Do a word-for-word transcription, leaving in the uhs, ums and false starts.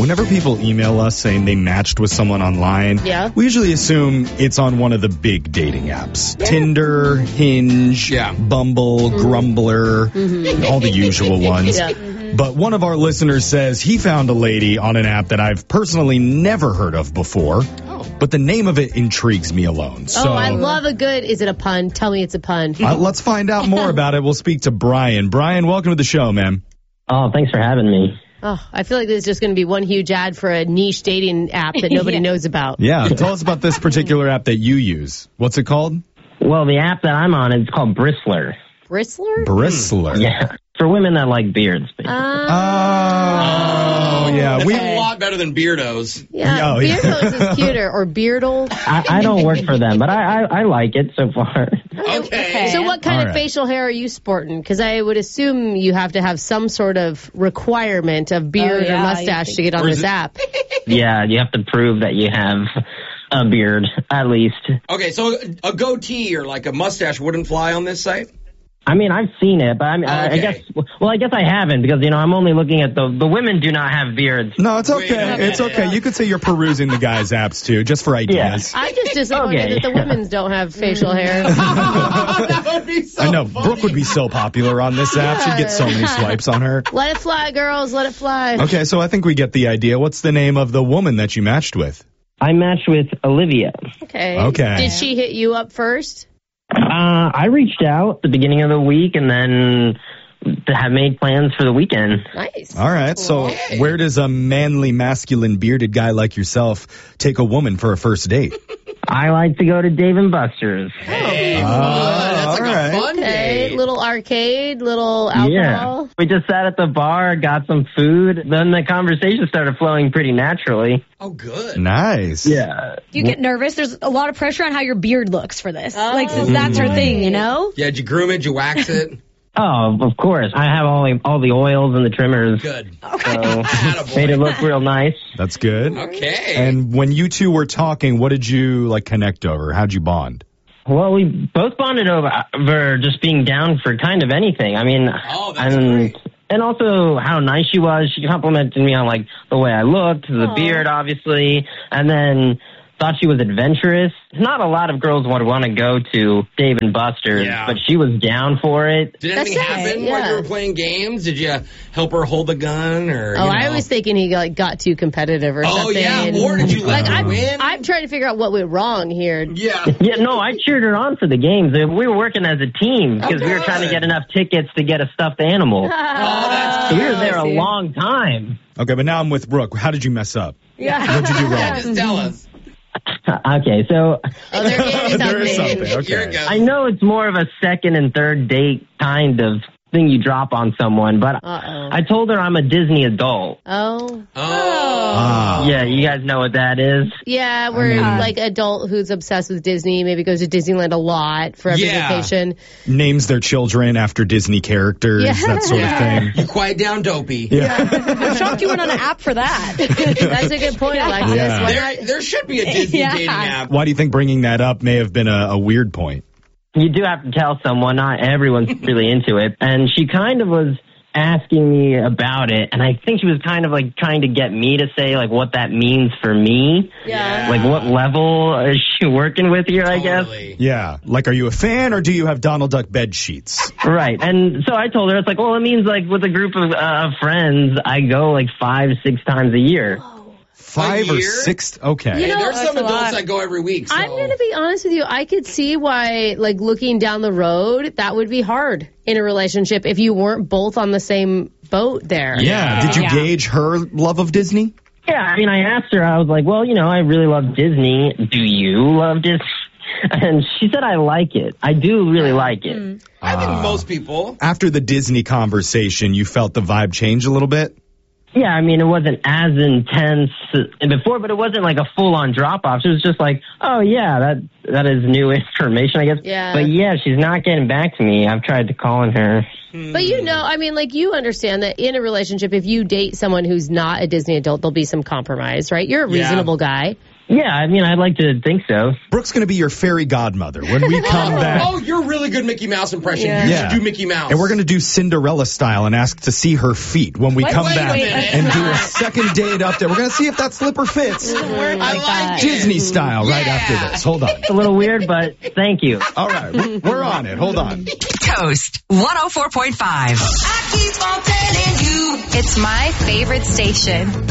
Whenever people email us saying they matched with someone online, yeah. we usually assume it's on one of the big dating apps. Yeah. Tinder, Hinge, yeah. Bumble, mm-hmm. Grumbler, mm-hmm. all the usual ones. Yeah. Mm-hmm. But one of our listeners says he found a lady on an app that I've personally never heard of before. Oh. But the name of it intrigues me alone. So, oh, I love a good, is it a pun? Tell me it's a pun. uh, let's find out more about it. We'll speak to Brian. Brian, welcome to the show, man. Oh, thanks for having me. Oh, I feel like there's just going to be one huge ad for a niche dating app that nobody yeah. knows about. Yeah, tell us about this particular app that you use. What's it called? Well, the app that I'm on is called Bristler. Bristler? Bristler. Yeah, for women that like beards. Basically. Uh, oh, oh, yeah. We a lot better than Beardos. Yeah, oh, yeah. Beardos is cuter, or Beardle. I, I don't work for them, but I, I, I like it so far. Okay. okay. So what kind All of right. facial hair are you sporting? Because I would assume you have to have some sort of requirement of beard oh, yeah, or mustache to get on or this it- app. Yeah, you have to prove that you have a beard, at least. Okay, so a goatee or like a mustache wouldn't fly on this site? I mean, I've seen it, but I mean, Okay. I guess, well, I guess I haven't because, you know, I'm only looking at the, the women do not have beards. No, it's okay. Wait, okay. It's okay. You could say you're perusing the guys' apps, too, just for ideas. I'm just disappointed Okay. that the women's don't have facial hair. That would be so I know. funny. Brooke would be so popular on this app. She'd get so many swipes on her. Let it fly, girls. Let it fly. Okay, so I think we get the idea. What's the name of the woman that you matched with? I matched with Olivia. Okay. Okay. Did she hit you up first? Uh, I reached out at the beginning of the week and then have made plans for the weekend. Nice. All right. So Hey. where does a manly, masculine, bearded guy like yourself take a woman for a first date? I like to go to Dave and Buster's. Hey, Oh, fun. That's like all right. a fun Okay, date. little arcade, little alcohol. Yeah. We just sat at the bar, got some food. Then the conversation started flowing pretty naturally. Oh, good. Nice. Yeah. Do you get nervous? There's a lot of pressure on how your beard looks for this. Oh, like, since that's her thing, you know? Yeah, did you groom it? Did you wax it? Oh, of course. I have all the, all the oils and the trimmers. Good. So Attaboy. made it look real nice. That's good. Okay. And when you two were talking, what did you like connect over? How'd you bond? Well, we both bonded over, over just being down for kind of anything. I mean, Oh, that's and great. and also how nice she was. She complimented me on like the way I looked, the Aw. beard, obviously, and then thought she was adventurous. Not a lot of girls would want to go to Dave and Buster's, Yeah. but she was down for it. Did anything That's nice, happen yeah. while you were playing games? Did you help her hold a gun? Or, Oh, you I know? was thinking he got, got too competitive or Oh, something. yeah, or did you let like, her I'm, win? I'm trying to figure out what went wrong here. Yeah. Yeah, no, I cheered her on for the games. We were working as a team because we were good. trying to get enough tickets to get a stuffed animal. Oh, that's So cute. we were there a long time. Okay, but now I'm with Brooke. How did you mess up? Yeah. What'd you do wrong? Just tell us. Okay, so Oh, there is something. There is something. Okay. Here it goes. I know it's more of a second and third date kind of thing you drop on someone, but Uh-oh. I told her I'm a Disney adult. Oh. Oh. Ah. Yeah, you guys know what that is. Yeah, we're I mean- like adult who's obsessed with Disney, maybe goes to Disneyland a lot for every Yeah. vacation. Names their children after Disney characters, Yeah. that sort of thing. You quiet down, Dopey. I'm shocked you went on an app for that. That's a good point, Alexis. Yeah. Why There, not? there should be a Disney Yeah. dating app. Why do you think bringing that up may have been a, a weird point? You do have to tell someone, not everyone's really into it. And she kind of was asking me about it, and I think she was kind of like trying to get me to say like what that means for me. Yeah. Like what level is she working with here, I guess. Totally. Yeah. Like, are you a fan or do you have Donald Duck bed sheets? Right. And so I told her, it's like, well, it means like with a group of uh, friends, I go like five, six times a year. Five or year? six? Okay. You know, Hey, there's some that's a adults lot. that go every week. So. I'm going to be honest with you. I could see why, like, looking down the road, that would be hard in a relationship if you weren't both on the same boat there. yeah. Did you Yeah. gauge her love of Disney? Yeah, I mean, I asked her, I was like, well, you know, I really love Disney. Do you love Disney? And she said, I like it. I do really like it. I think Ah. most people. After the Disney conversation, you felt the vibe change a little bit? Yeah, I mean, it wasn't as intense before, but it wasn't like a full-on drop-off. It was just like, oh, yeah, that that is new information, I guess. Yeah. But, yeah, she's not getting back to me. I've tried to call her. But you know, I mean, like, you understand that in a relationship, if you date someone who's not a Disney adult, there'll be some compromise, right? You're a Yeah. reasonable guy. Yeah, I mean, I'd like to think so. Brooke's going to be your fairy godmother when we come back. Oh, you're a really good Mickey Mouse impression. Yeah. You Yeah. should do Mickey Mouse. And we're going to do Cinderella style and ask to see her feet when we Wait, come wait a back minute. and do a second date update. We're going to see if that slipper fits. I like it. Disney style right Yeah. after this. Hold on. It's a little weird, but thank you. All right. We're we're on it. Hold on. Toast one oh four point five. I keep on telling you. It's my favorite station.